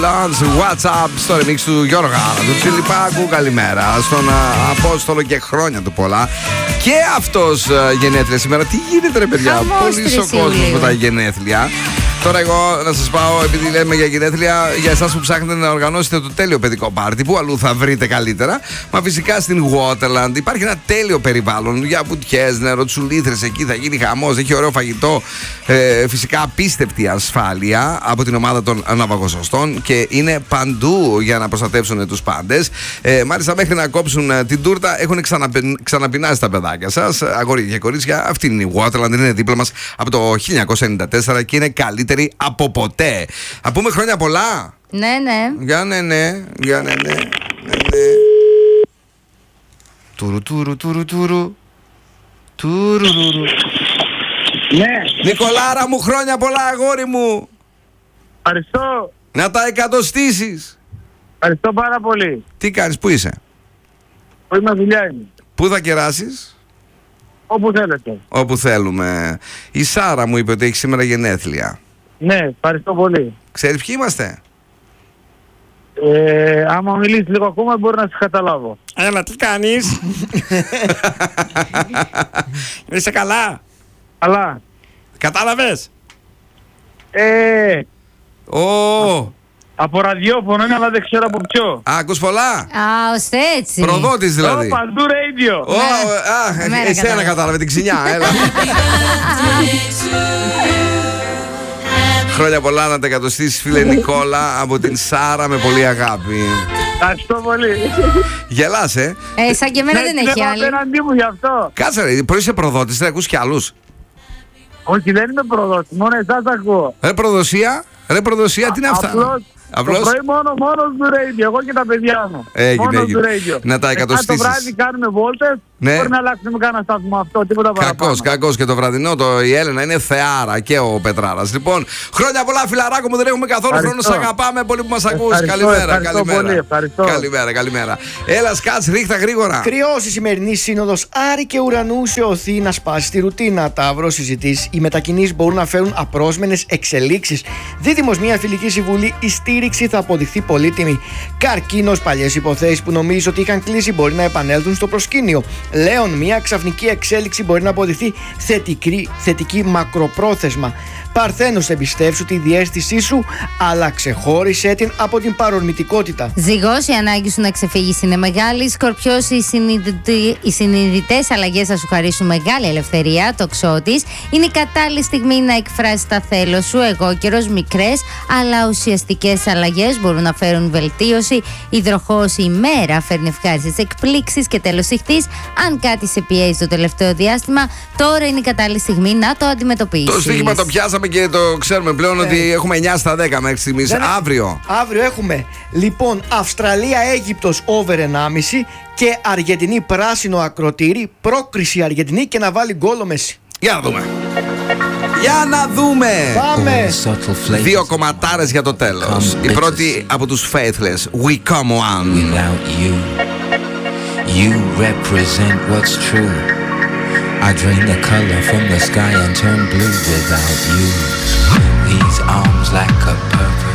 WhatsApp στο remix του Γιώργου Γάρα, του Τσιλιπάκου. Καλημέρα στον Απόστολο και χρόνια του πολλά. Και αυτός γενέθλια σήμερα. Τι γίνεται, ρε παιδιά, πολύ ο κόσμος με τα γενέθλια. Τώρα εγώ να σας πάω, επειδή λέμε για γενέθλια, για εσάς που ψάχνετε να οργανώσετε το τέλειο παιδικό πάρτι, που αλλού θα βρείτε καλύτερα. Μα φυσικά στην Waterland υπάρχει ένα τέλειο περιβάλλον για μπουτιές, νεροτσουλήθρες, εκεί θα γίνει χαμός, έχει ωραίο φαγητό, φυσικά απίστευτη ασφάλεια από την ομάδα των ναυαγοσωστών και είναι παντού για να προστατεύσουν τους πάντες. Μάλιστα μέχρι να κόψουν την τούρτα έχουν ξαναπεινάσει τα παιδάκια σας, αγόρια και κορίτσια. Αυτή είναι η Waterland, είναι δίπλα μας από το 1994 και είναι καλύτερη από ποτέ. Να πούμε χρόνια πολλά. Ναι. Για ναι. Τουρου. Ναι. Νικολάρα μου, χρόνια πολλά, αγόρι μου. Ευχαριστώ. Να τα εκατοστήσεις. Ευχαριστώ πάρα πολύ. Τι κάνεις, πού είσαι? Που είμαι, δουλειά είμαι. Πού θα κεράσεις? Όπου θέλετε. Όπου θέλουμε. Η Σάρα μου είπε ότι έχει σήμερα γενέθλια. Ναι, ευχαριστώ πολύ. Ξέρεις ποιοι είμαστε? Άμα μιλήσεις λίγο ακόμα μπορεί να σε καταλάβω. Έλα, τι κάνεις? Είσαι καλά? Αλλά Κατάλαβες? από ραδιόφωνο είναι, αλλά δεν ξέρω από ποιο. Ακούς πολλά? Ώστε έτσι. Προδότης δηλαδή. Παντού radio. Εσένα κατάλαβε την ξινιά. Έλα. Χρόνια πολλά να τα εκατοστήσεις, φίλε Νικόλα, από την Σάρα με πολύ αγάπη. Ευχαριστώ πολύ. Γελάς, σαν και εμένα δεν έχει άλλη. Απέναντί μου γι' αυτό. Κάτσε ρε, πρωί είσαι προδότης, δεν ακούς κι άλλους? Όχι, δεν είμαι προδότης, μόνο εσάς ακούω. Ρε προδοσία, τι είναι αυτά? Απλώς το πρωί μόνο του radio, εγώ και τα παιδιά μου. Έγινε. Του radio. Να τα εκατοστήσεις. Το βράδυ κάνουμε βόλτες, ναι. Μπορεί να αλλάξουμε κανένα σταθμό, αυτό, τίποτα παραπάνω. Κακός και το βραδινό, η Έλενα είναι θεάρα και ο Πετράρας. Λοιπόν, χρόνια πολλά, φιλαράκο μου, δεν έχουμε καθόλου χρόνο, σ' αγαπάμε πολύ που μας ακούς. Καλημέρα. Έλα, σκάτς, ρίχτα γρήγορα. Κρυός η σημερινή σύνοδος Άρη και Ουρανού σε οθεί να σπάσει τη ρουτίνα. Ταύρο συζητήσεις. Οι μετακινήσεις μπορούν να φέρουν απρόσμενες εξελίξεις. Δίδυμος, μια φιλική συμβουλή, η στήριξη θα αποδειχθεί πολύτιμη. Καρκίνος, παλιές υποθέσεις που νομίζεις ότι είχαν κλείσει μπορεί να επανέλθουν στο προσκήνιο. Λέων, μια ξαφνική εξέλιξη μπορεί να αποδειχθεί θετική μακροπρόθεσμα. Παρθένος, εμπιστεύσου τη διαίσθησή σου, αλλά ξεχώρισέ την από την παρορμητικότητα. Ζυγός, η ανάγκη σου να ξεφύγεις είναι μεγάλη. Σκορπιός, οι συνειδητές αλλαγές θα σου χαρίσουν μεγάλη ελευθερία. Τοξότης, είναι η κατάλληλη στιγμή να εκφράσεις τα θέλω σου. Εγώκερος, μικρές αλλά ουσιαστικές αλλαγές μπορούν να φέρουν βελτίωση. Υδροχόος, η μέρα φέρνει ευχάριστες εκπλήξεις. Και τέλος, Ιχθύς, αν κάτι σε πιέζει το τελευταίο διάστημα, τώρα είναι η κατάλληλη στιγμή να το αντιμετωπίσεις. Το στοίχημα το πιάσαμε και το ξέρουμε πλέον ότι έχουμε 9 στα 10 μέχρι στιγμής. Αύριο έχουμε λοιπόν Αυστραλία-Αίγυπτος over 1,5 και Αργεντινή πράσινο ακροτήρι, πρόκριση Αργεντινή και να βάλει γκολ ο Μέση. Για να δούμε. Πάμε. Δύο κομματάρες για το τέλος. Η πρώτη από τους Faithless, We Come One. Without you, you represent what's true. I drain the color from the sky and turn blue without you. These arms like a